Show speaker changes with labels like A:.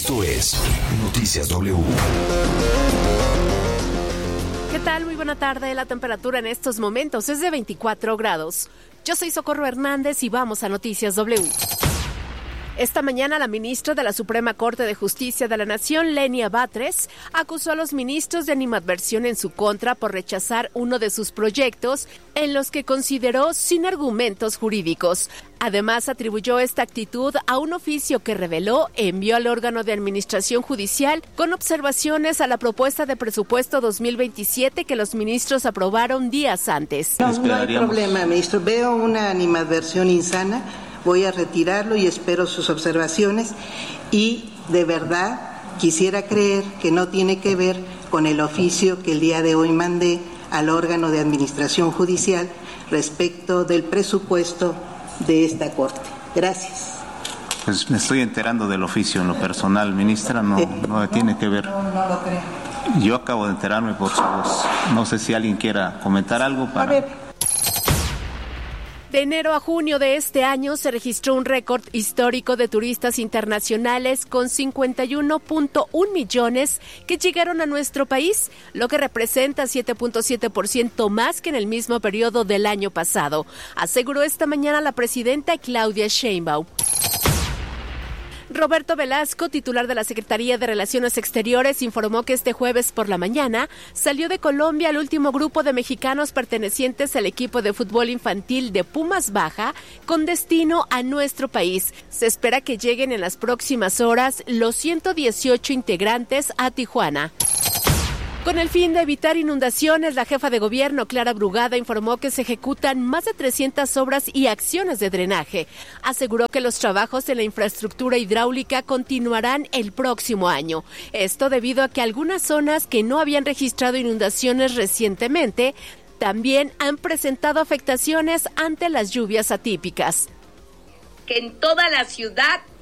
A: Esto es Noticias W.
B: ¿Qué tal? Muy buena tarde. La temperatura en estos momentos es de 24 grados. Yo soy Socorro Hernández y vamos a Noticias W. Esta mañana la ministra de la Suprema Corte de Justicia de la Nación, Lenia Batres, acusó a los ministros de animadversión en su contra por rechazar uno de sus proyectos en los que consideró sin argumentos jurídicos. Además, atribuyó esta actitud a un oficio que reveló envió al órgano de administración judicial con observaciones a la propuesta de presupuesto 2027 que los ministros aprobaron días antes.
C: No hay problema, ministro. Veo una animadversión insana. Voy a retirarlo y espero sus observaciones y de verdad quisiera creer que no tiene que ver con el oficio que el día de hoy mandé al órgano de administración judicial respecto del presupuesto de esta Corte. Gracias.
D: Pues me estoy enterando del oficio en lo personal, ministra, no tiene que ver.
C: No lo creo.
D: Yo acabo de enterarme por su voz. No sé si alguien quiera comentar algo para...
C: A ver.
B: De enero a junio de este año se registró un récord histórico de turistas internacionales con 51.1 millones que llegaron a nuestro país, lo que representa 7.7% más que en el mismo periodo del año pasado, aseguró esta mañana la presidenta Claudia Sheinbaum. Roberto Velasco, titular de la Secretaría de Relaciones Exteriores, informó que este jueves por la mañana salió de Colombia el último grupo de mexicanos pertenecientes al equipo de fútbol infantil de Pumas Baja con destino a nuestro país. Se espera que lleguen en las próximas horas los 118 integrantes a Tijuana. Con el fin de evitar inundaciones, la jefa de gobierno, Clara Brugada, informó que se ejecutan más de 300 obras y acciones de drenaje. Aseguró que los trabajos en la infraestructura hidráulica continuarán el próximo año. Esto debido a que algunas zonas que no habían registrado inundaciones recientemente también han presentado afectaciones ante las lluvias atípicas.
E: Que en toda la ciudad